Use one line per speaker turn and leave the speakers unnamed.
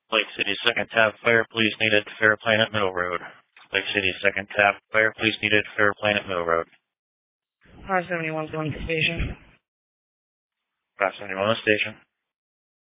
Lake City, second tap, fire police needed, Fair Planet Middle Road. Lake City, second tap, fire police needed, Fair Planet Middle Road.
571 going to station.
571 station.